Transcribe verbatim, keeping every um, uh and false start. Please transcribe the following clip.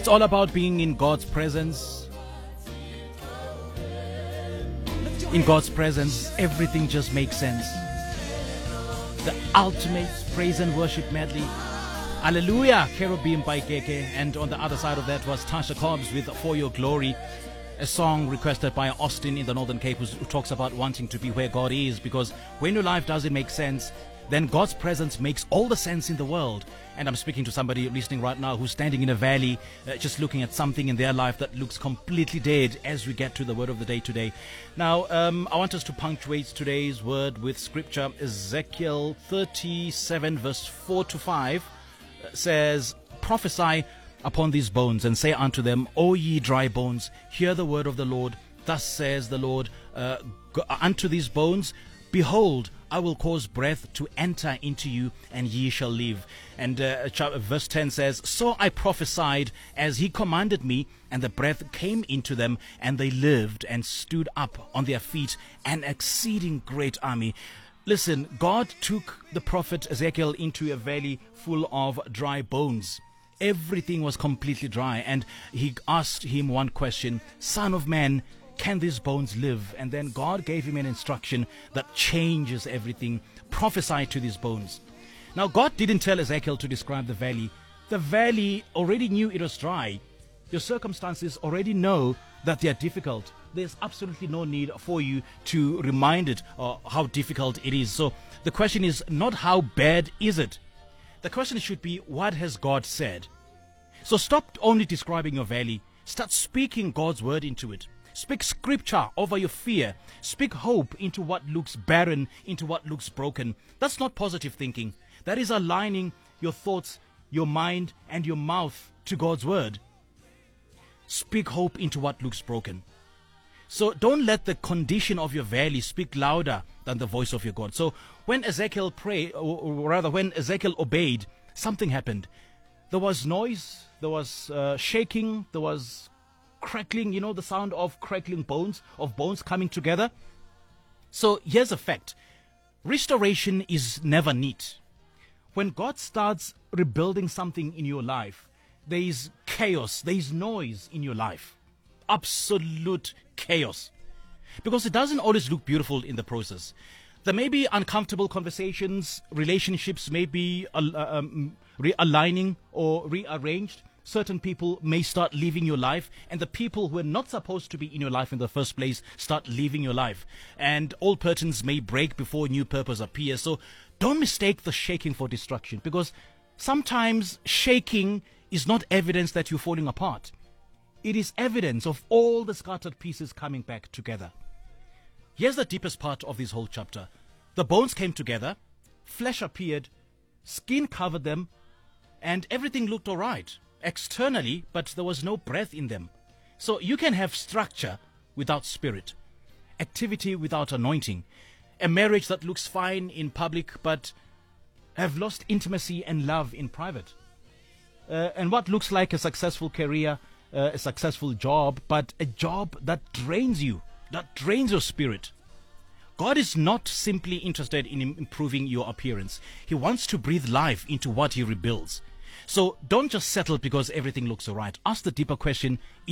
It's all about being in God's presence. In God's presence, everything just makes sense. The ultimate praise and worship medley. Hallelujah, Cherubim by Keke. And on the other side of that was Tasha Cobbs with For Your Glory, a song requested by Austin in the Northern Cape, who talks about wanting to be where God is, because when your life doesn't make sense, then God's presence makes all the sense in the world. And I'm speaking to somebody listening right now who's standing in a valley, uh, just looking at something in their life that looks completely dead as we get to the word of the day today. Now, um, I want us to punctuate today's word with scripture. Ezekiel thirty-seven verse four to five says, prophesy upon these bones and say unto them, O ye dry bones, hear the word of the Lord. Thus says the Lord uh, unto these bones, behold, I will cause breath to enter into you, and ye shall live. And uh, verse ten says, so I prophesied as he commanded me, and the breath came into them, and they lived and stood up on their feet, an exceeding great army. Listen, God took the prophet Ezekiel into a valley full of dry bones. Everything was completely dry, and he asked him one question, Son of man, can these bones live? And then God gave him an instruction that changes everything. Prophesy to these bones. Now, God didn't tell Ezekiel to describe the valley. The valley already knew it was dry. Your circumstances already know that they are difficult. There's absolutely no need for you to remind it uh, how difficult it is. So the question is not how bad is it. The question should be, what has God said? So stop only describing your valley. Start speaking God's word into it. Speak scripture over your fear. Speak hope into what looks barren, into what looks broken. That's not positive thinking. That is aligning your thoughts, your mind, and your mouth to God's word. Speak hope into what looks broken. So don't let the condition of your valley speak louder than the voice of your God. So when Ezekiel prayed, or rather when Ezekiel obeyed, something happened. There was noise, there was uh, shaking, there was crackling, you know, the sound of crackling bones, of bones coming together. So here's a fact. Restoration is never neat. When God starts rebuilding something in your life, there is chaos, there is noise in your life. Absolute chaos. Because it doesn't always look beautiful in the process. There may be uncomfortable conversations, relationships may be uh, um, realigning or rearranged. Certain people may start leaving your life, and the people who are not supposed to be in your life in the first place start leaving your life. And old curtains may break before new purpose appears. So don't mistake the shaking for destruction, because sometimes shaking is not evidence that you're falling apart. It is evidence of all the scattered pieces coming back together. Here's the deepest part of this whole chapter. The bones came together, flesh appeared, skin covered them, and everything looked all right externally, but there was no breath in them. So you can have structure without spirit, activity without anointing, a marriage that looks fine in public but have lost intimacy and love in private, uh, and what looks like a successful career, uh, a successful job, but a job that drains you, that drains your spirit. God is not simply interested in improving your appearance. He wants to breathe life into what he rebuilds. So don't just settle because everything looks all right. Ask the deeper question.